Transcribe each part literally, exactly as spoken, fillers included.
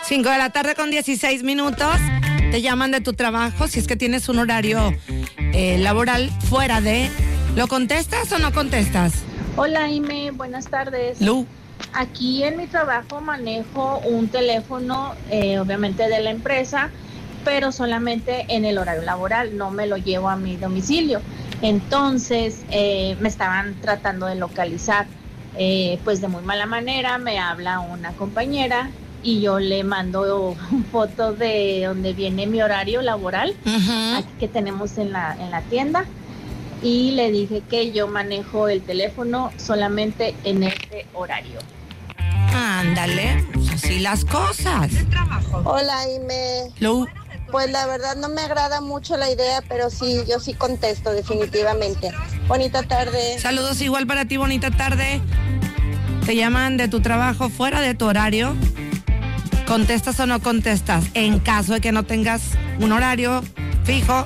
cinco de la tarde con dieciséis minutos. Te llaman de tu trabajo si es que tienes un horario eh, laboral fuera de... ¿Lo contestas o no contestas? Hola, Ime, buenas tardes. Lu. Aquí en mi trabajo manejo un teléfono, eh, obviamente de la empresa, pero solamente en el horario laboral, no me lo llevo a mi domicilio. Entonces, eh, me estaban tratando de localizar, eh, pues de muy mala manera, me habla una compañera y yo le mando fotos de donde viene mi horario laboral, uh-huh. aquí que tenemos en la, en la tienda, y le dije que yo manejo el teléfono solamente en este horario. Ándale, así las cosas. Hola, Ime. Lu. Pues la verdad no me agrada mucho la idea, pero sí, yo sí contesto definitivamente. Bonita tarde. Saludos igual para ti, bonita tarde. Te llaman de tu trabajo fuera de tu horario. ¿Contestas o no contestas? En caso de que no tengas un horario fijo,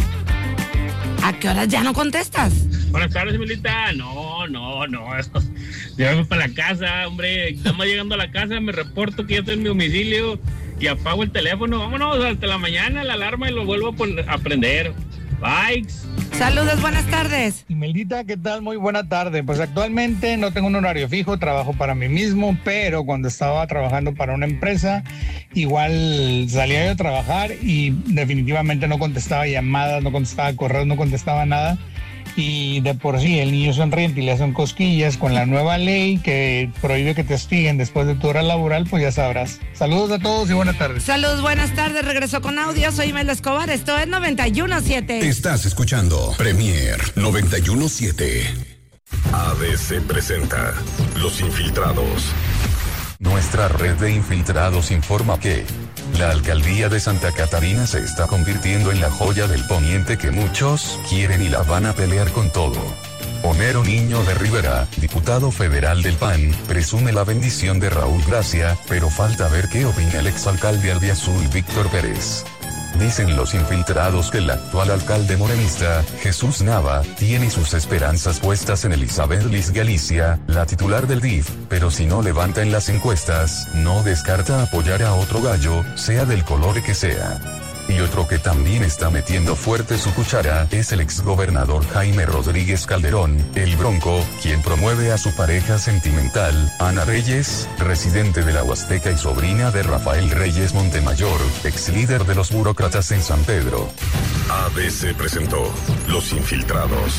¿a qué horas ya no contestas? Buenas tardes, Milita. No, no, no. Eso, llévame para la casa, hombre. Nada más llegando a la casa me reporto que ya estoy en mi domicilio y apago el teléfono. Vámonos hasta la mañana, la alarma, y lo vuelvo a, poner, a prender. Bye. Saludos, buenas tardes. Imelita, ¿qué tal? Muy buena tarde. Pues actualmente no tengo un horario fijo, trabajo para mí mismo, pero cuando estaba trabajando para una empresa, igual salía yo a trabajar y definitivamente no contestaba llamadas, no contestaba correos, no contestaba nada. Y de por sí el niño sonriente y le hacen cosquillas con la nueva ley que prohíbe que te hostiguen después de tu hora laboral, pues ya sabrás. Saludos a todos y buenas tardes. Saludos, buenas tardes. Regreso con audio. Soy Imelda Escobar. Esto es noventa y uno punto siete. Estás escuchando Premier noventa y uno punto siete. A B C presenta Los Infiltrados. Nuestra red de infiltrados informa que la alcaldía de Santa Catarina se está convirtiendo en la joya del poniente que muchos quieren y la van a pelear con todo. Homero Niño de Rivera, diputado federal del P A N, presume la bendición de Raúl Gracia, pero falta ver qué opina el exalcalde albiazul Víctor Pérez. Dicen los infiltrados que el actual alcalde morenista, Jesús Nava, tiene sus esperanzas puestas en Elizabeth Liz Galicia, la titular del D I F, pero si no levanta en las encuestas, no descarta apoyar a otro gallo, sea del color que sea. Y otro que también está metiendo fuerte su cuchara es el exgobernador Jaime Rodríguez Calderón, el Bronco, quien promueve a su pareja sentimental, Ana Reyes, residente de la Huasteca y sobrina de Rafael Reyes Montemayor, ex líder de los burócratas en San Pedro. A B C presentó Los Infiltrados.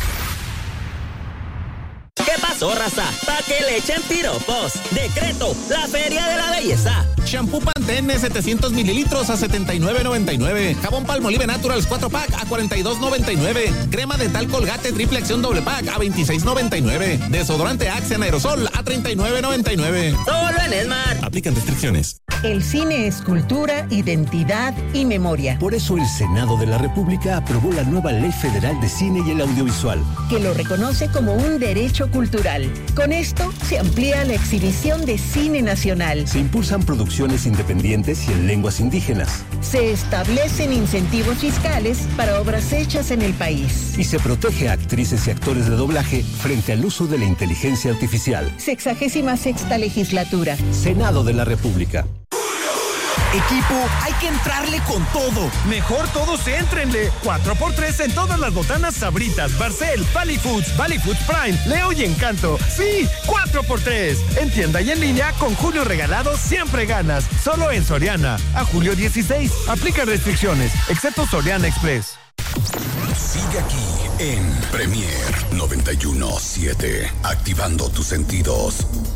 ¿Qué pasó, raza? Pa' que le echen piropos. Decreto, la Feria de la Belleza. Shampoo Pantene setecientos mililitros a setenta y nueve noventa y nueve. Jabón Palmolive Naturals cuatro pack a cuarenta y dos noventa y nueve. Crema dental Colgate triple acción doble pack a veintiséis noventa y nueve. Desodorante Axe en aerosol a treinta y nueve noventa y nueve. Solo en Esmar. Aplican restricciones. El cine es cultura, identidad y memoria. Por eso el Senado de la República aprobó la nueva Ley Federal de Cine y el Audiovisual, que lo reconoce como un derecho cultural. Con esto se amplía la exhibición de cine nacional. Se impulsan producciones independientes y en lenguas indígenas. Se establecen incentivos fiscales para obras hechas en el país. Y se protege a actrices y actores de doblaje frente al uso de la inteligencia artificial. Sexagésima sexta legislatura. Senado de la República. Equipo, hay que entrarle con todo. Mejor todos éntrenle. cuatro por tres en todas las botanas Sabritas, Barcel, Valley Foods, Valley Foods Prime, Leo y Encanto. Sí, cuatro por tres. En tienda y en línea, con Julio Regalado siempre ganas. Solo en Soriana. A julio dieciséis. Aplican restricciones, excepto Soriana Express. Sigue aquí en Premier noventa y uno punto siete. Activando tus sentidos.